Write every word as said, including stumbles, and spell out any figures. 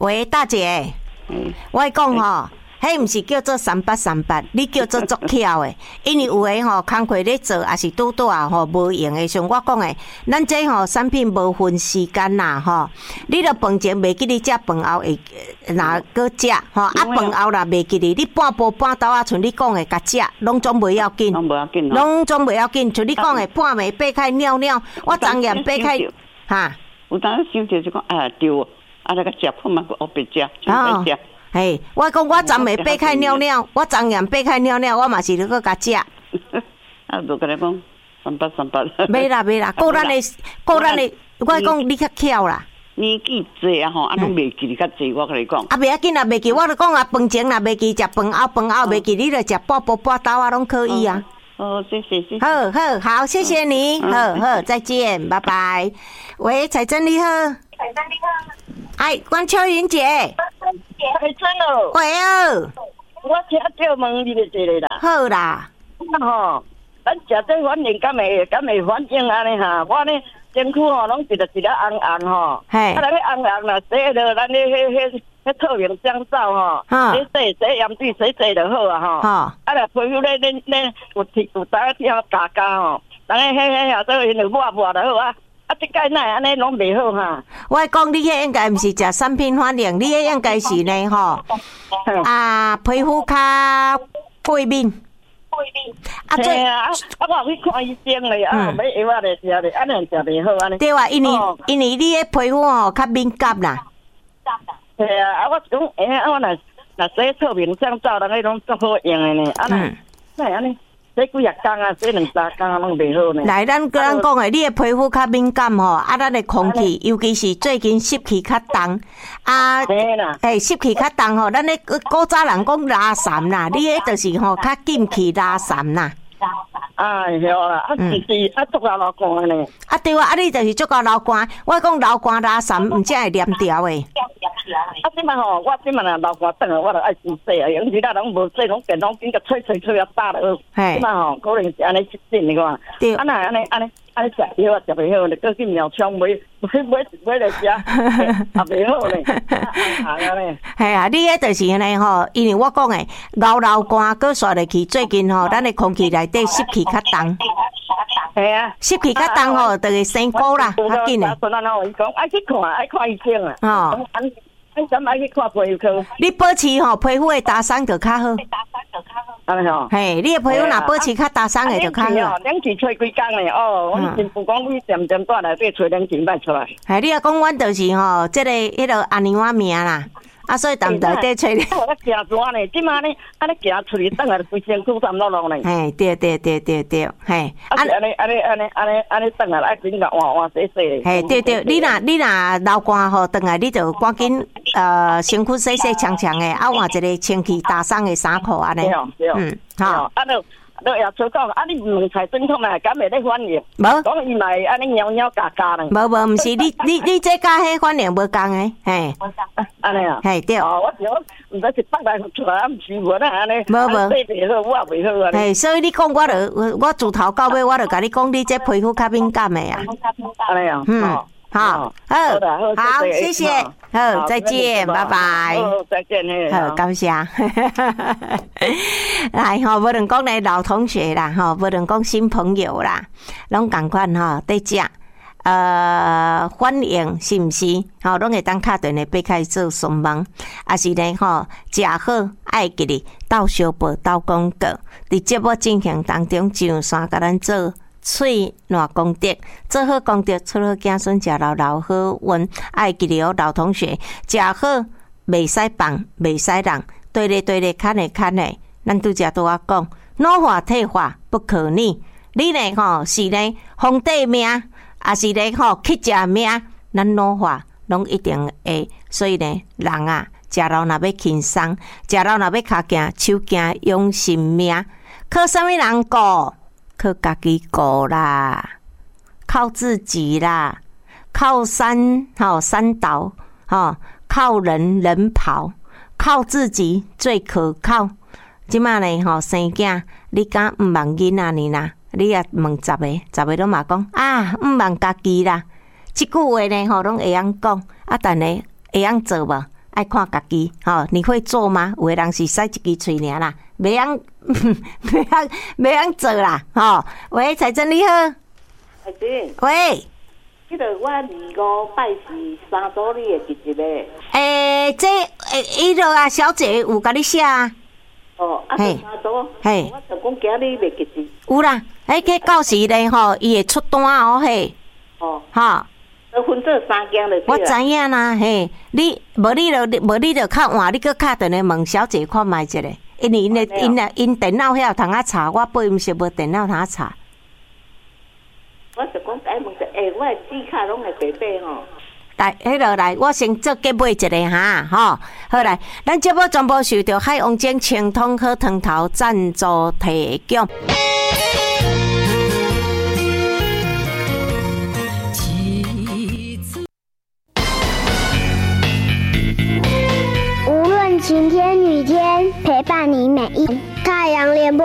喂，大姐，嗯、我讲吼。迄毋是叫做三八三八，你叫做足巧诶。因为有诶吼工课咧做，也是拄拄啊吼无用诶。像我讲诶，咱这吼产品无分时间啦吼。你著饭前袂记你食饭后会，若搁食吼，啊饭后啦袂记你，你半晡半斗啊，像你讲诶，甲食，拢总袂要紧， 拢袂要紧， 拢总袂要紧。像你讲诶，半暝爬开尿尿，我昨夜爬开，哈。 有当想着就讲啊对，啊那个食饭嘛，我别食，就别食。 嘿，我讲我昨暝爬开尿尿，我昨夜爬开尿尿，我嘛是搁甲食。 啊，就甲你讲三八三八。 袂啦袂啦，顾咱的顾咱的，我讲你较巧啦。 年纪济啊吼，啊拢袂记较济，我甲你讲。 啊，袂要紧啦，袂记，我就讲啊，饭前若袂记，食饭后饭后袂记，你著食半晡半斗啊，拢可以啊。 哦，谢谢谢谢。 好好好，谢谢你，好好，再见，拜拜。喂，彩珍你好。彩珍你好。哎，关秋云姐。 彩珍哦。 喂哦。 我请叫问你个一个啦。 好啦。 吼，咱食这反应敢会敢会反应安尼哈？我呢身躯吼拢一个一个红红吼。嘿。啊，咱个红红啦，洗落咱咧迄迄迄透明香皂吼，洗洗洗盐水洗洗就好啊吼。吼。啊，若皮肤咧咧咧有铁有打跳加加吼，咱个迄迄下做因就抹抹就好啊。啊，即摆哪安尼拢袂好哈？我讲你迄应该毋是食产品反应，你迄应该是呢吼，啊皮肤较过敏。 过敏。啊，对啊，啊我有去看医生咧，啊买药啊咧食咧，安尼食袂好安尼。 对啊，因为因为你迄皮肤吼较敏感啦。 对啊，啊我讲诶，啊我若若洗透明香皂，人迄拢足好用诶呢，啊那那安尼。洗几啊工啊，洗两三工啊，拢袂好呢。来，咱个咱讲诶，你诶皮肤较敏感吼，啊，咱诶空气，尤其是最近湿气较重，啊，诶，湿气较重吼，咱咧古早人讲拉痰啦，你迄就是吼较紧去拉痰啦。 哎，对啦，啊是是，啊足够流汗呢。 啊对啊，啊你就是足够流汗，我讲流汗拉痰，毋则会黏条诶。 啊，即摆吼，我即摆若流汗转来，我就爱先洗啊，因为其他人无洗，拢电脑边甲吹吹吹啊打落去。即摆吼，可能是安尼失禁你看。对。啊那安尼安尼安尼食药啊食袂好咧，搁去尿枪买买买买来食，也袂好咧。啊安尼。 系啊，你迄就是安尼吼，因为我讲诶，流流汗搁刷落去，最近吼，咱诶空气内底湿气较重。 系啊。 湿气较重吼，就会生菇啦，较紧诶。 孙仔我伊讲爱去看，爱看医生啊。哦。你怎爱去看皮肤科？ 你保持吼皮肤的打霜就较好。打霜就较好。安尼吼。嘿，你的皮肤若保持较打霜的就较好。 两期吹几工咧哦，我真不讲你点点带内底吹两期摆出来。 嘿，你啊讲阮就是吼，即个迄个阿娘仔命啦。啊，所以淡内底吹咧。 我行蛇呢，即马呢，安尼行出去，等下规身躯湿落落呢。 嘿，对对对对对，嘿。 啊，安尼安尼安尼安尼安尼，等下爱紧甲换换洗洗。 嘿，对对，你若你若流汗吼，等下你就赶紧呃身躯洗洗呛呛的，啊换一个清气打霜的衫裤安尼。嗯，好。 啊，就就也做讲，啊，你问菜正统啊，敢会咧反应？ 无。 讲伊嘛安尼鸟鸟嘎嘎呢。 无无，毋是你你你这甲迄反应无共诶，嘿。 安尼啊。 嘿，对。 哦，我想毋知是北来出来，啊，毋是无啦安尼。 无无。 洗袂好，我也袂好啊。 嘿，所以你讲我就我自头到尾我就甲你讲，你这皮肤较敏感诶啊。 安尼啊。嗯。 好，好，好，谢谢，好，再见，拜拜， 再见， 好，感谢。来吼，无论讲咧老同学啦，吼，无论讲新朋友啦，拢共款吼，在遮，呃，反应是毋是？吼，拢会当敲电话爬开做询问，啊是咧吼，食好爱记哩，斗相报斗广告，伫节目进行当中上山甲咱做。喙烂功德，做好功德，出好子孙，食老老好运。爱记住老同学，食好袂使放，袂使让，对咧对咧，看咧看咧。咱拄则拄啊讲，老化退化不可逆。你咧吼是咧皇帝命，也是咧吼乞食命，咱老化拢一定会。所以咧，人啊，食老若要轻松，食老若要骹行手行养性命，靠啥物人顾？靠家己顾啦，靠自己啦，靠山吼山倒吼，靠人人跑，靠自己最可靠。即马呢吼生囝，你敢毋望囡仔呢啦？你也问十个，十个拢嘛讲啊，毋望家己啦。即句话呢吼，拢会晓讲，啊，但呢会晓做无？ 爱看家己，吼，你会做吗？有的人是塞一支嘴尔啦，袂晓，袂晓，袂晓做啦，吼。喂，彩珍你好， 彩珍， 喂， 迄个我二五拜是三组你的日子咧。 诶、欸，这诶，伊落啊，小姐有甲你写啊。 哦，啊，三组，嘿，我就讲今日袂记住。 有啦，迄个到时咧吼，伊会出单哦，嘿。哦，哈。 都分做三间就对啦。 我知影啦，嘿，你无你就无你就较晚，你搁敲电话问小姐看卖一下，因为因的因的因电脑遐有通啊查，我八毋是无电脑通啊查。 我就讲爱问者，诶，我的字卡拢会白白吼。 来，迄落来，我先做结尾一个哈，吼，好来，咱节目全部受到海王精清通好汤头赞助提供。 无论晴天雨天，陪伴你每一天。太阳联播